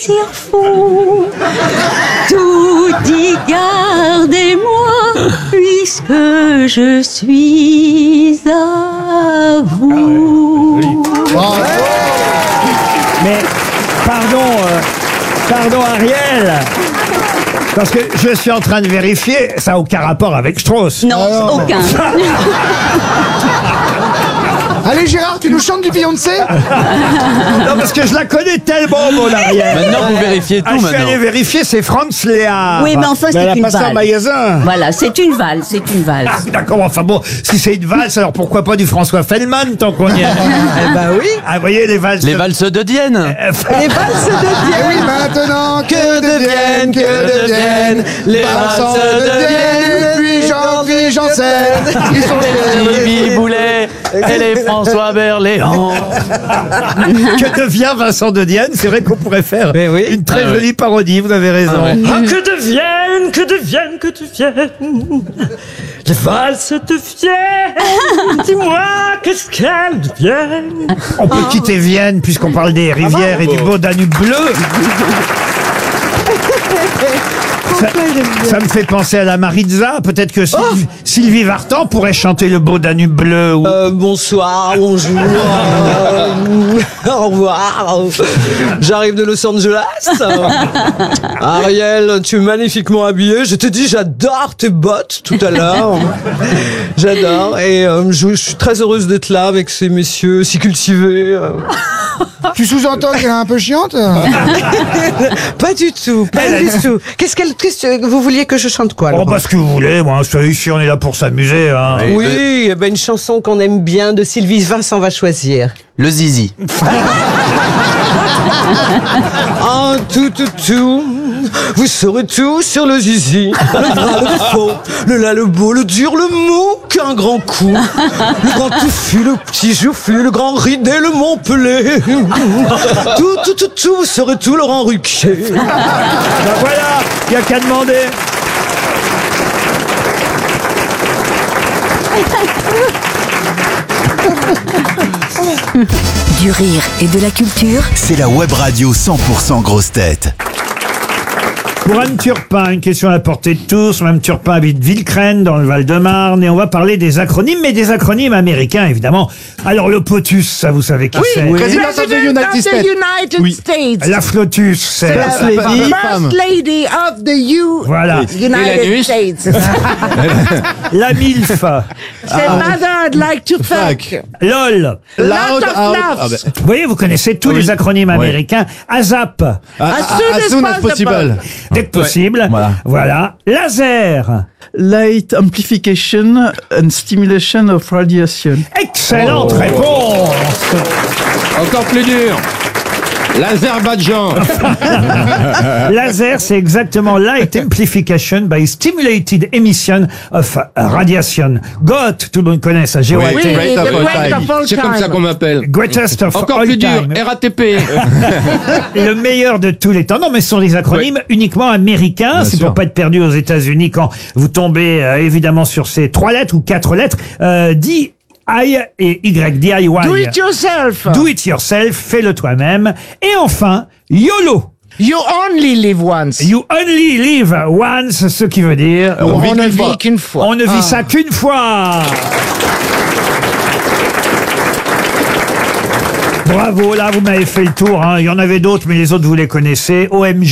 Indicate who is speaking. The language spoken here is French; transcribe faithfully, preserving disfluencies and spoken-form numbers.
Speaker 1: plaisir fou. Tout dit gardez-moi, puisque je suis à vous.
Speaker 2: Oh.
Speaker 3: Mais, pardon, euh, pardon Ariel, parce que je suis en train de vérifier, ça n'a aucun rapport avec Strauss.
Speaker 1: Non,
Speaker 2: Ah non.
Speaker 1: aucun.
Speaker 2: Allez Gérard, tu nous chantes du Beyoncé?
Speaker 3: Non, parce que je la connais tellement, mon Ariel.
Speaker 4: Maintenant, vous vérifiez tout,
Speaker 3: Ah, je suis allé
Speaker 4: maintenant.
Speaker 3: vérifier, c'est Franz Léa.
Speaker 1: Oui, mais enfin,
Speaker 2: Mais elle
Speaker 1: c'est
Speaker 2: a
Speaker 1: une
Speaker 2: pas ça en
Speaker 1: valse.
Speaker 2: magasin.
Speaker 1: Voilà, c'est une valse, c'est une valse.
Speaker 3: Ah, d'accord, enfin bon, si c'est une valse, alors pourquoi pas du François Feldman, tant qu'on y est.
Speaker 5: Eh ben oui.
Speaker 3: Ah, vous voyez, les valses...
Speaker 4: Les valses de Dienne.
Speaker 3: Euh,
Speaker 5: Les valses de
Speaker 2: Eh
Speaker 5: Dienne.
Speaker 2: oui, maintenant que deviennent, que deviennent
Speaker 5: les
Speaker 2: valsants
Speaker 5: valses
Speaker 2: de
Speaker 5: de
Speaker 2: Dienne, puis Jean, puis Janssen, ils sont
Speaker 4: Sylvie Boulet et les François Berléand.
Speaker 3: que devient Vincent de Dienne? C'est vrai qu'on pourrait faire
Speaker 5: Mais oui.
Speaker 3: une très
Speaker 4: Ah ouais.
Speaker 3: jolie parodie, vous avez raison.
Speaker 4: Ah ouais.
Speaker 6: Ah, que deviennent, que deviennent, que deviennent les valses de Vienne. Dis-moi, qu'est-ce qu'elles deviennent?
Speaker 3: On peut quitter Vienne puisqu'on parle des rivières et du beau Danube bleu. Ça, ça me fait penser à la Maritza. Peut-être que Sylvie, Sylvie Vartan pourrait chanter le beau Danube bleu. Ou...
Speaker 5: Euh, bonsoir, bonjour, euh, au revoir. J'arrive de Los Angeles. Ariel, tu es magnifiquement habillée. Je te dis, j'adore tes bottes tout à l'heure. J'adore. Et euh, je, je suis très heureuse d'être là avec ces messieurs si cultivés. euh.
Speaker 2: Tu sous-entends qu'elle est un peu chiante?
Speaker 5: Pas du tout, pas du tout. Qu'est-ce qu'elle, qu'est-ce que vous vouliez que je chante quoi
Speaker 3: Oh,
Speaker 5: alors?
Speaker 3: bah, ce que vous voulez, moi, c'est ici, on est là pour s'amuser. Hein.
Speaker 5: Oui, eh ben, une chanson qu'on aime bien de Sylvie Vincent va choisir.
Speaker 4: Le zizi.
Speaker 5: Un tout, tout, tout. Vous saurez tout sur le zizi. Le vrai, le faux. Le là, le beau, le dur, le mou. Qu'un grand coup. Le grand touffu, le petit joufflu, le grand ridé, le Montpellier. Tout, tout, tout, tout. Vous saurez tout, Laurent Ruquier.
Speaker 3: Bah, voilà, il n'y a qu'à demander.
Speaker 7: Du rire et de la culture.
Speaker 8: C'est la web radio cent pour cent grosse tête.
Speaker 3: Pour Anne Turpin, une question à la portée de tous. Mme Turpin habite Villecrène, dans le Val-de-Marne, et on va parler des acronymes, mais des acronymes américains, évidemment. Alors, le POTUS, ça, vous savez qui c'est?
Speaker 2: Président of the United States.
Speaker 9: United States.
Speaker 3: La FLOTUS, c'est...
Speaker 5: First lady.
Speaker 9: First Lady of the U.
Speaker 3: Voilà.
Speaker 9: United States.
Speaker 3: La MILF.
Speaker 9: C'est Mother I'd like to fuck.
Speaker 3: LOL.
Speaker 9: Lot of love.
Speaker 3: Vous voyez, vous connaissez tous les acronymes américains. ASAP.
Speaker 9: As soon as possible.
Speaker 3: Dès que possible.
Speaker 8: Voilà.
Speaker 3: Voilà. Laser.
Speaker 10: Light amplification and stimulation of radiation.
Speaker 3: Excellente réponse.
Speaker 11: Encore plus dur. L'Azerbaïdjan.
Speaker 3: Laser, c'est exactement Light Amplification by Stimulated Emission of Radiation. G O T, tout le monde connaît ça, G O T.
Speaker 9: Oui,
Speaker 11: Great
Speaker 9: the
Speaker 11: of all
Speaker 9: great
Speaker 11: time.
Speaker 9: of all
Speaker 11: C'est comme ça
Speaker 9: time.
Speaker 11: qu'on m'appelle.
Speaker 3: Greatest of
Speaker 11: Encore
Speaker 3: all
Speaker 11: plus dur.
Speaker 3: time.
Speaker 11: R A T P.
Speaker 3: Le meilleur de tous les temps. Non, mais ce sont des acronymes uniquement américains. C'est pour pas être perdu aux États-Unis quand vous tombez euh, évidemment sur ces trois lettres ou quatre lettres. Euh, D I et Y, D I Y.
Speaker 9: Do it yourself.
Speaker 3: Do it yourself, fais-le toi-même. Et enfin, YOLO.
Speaker 9: You only live once.
Speaker 3: You only live once, ce qui veut dire...
Speaker 9: On ne vit qu'une fois.
Speaker 3: On ne vit ça qu'une fois. Bravo, là vous m'avez fait le tour. Hein. Il y en avait d'autres, mais les autres vous les connaissez. O M G.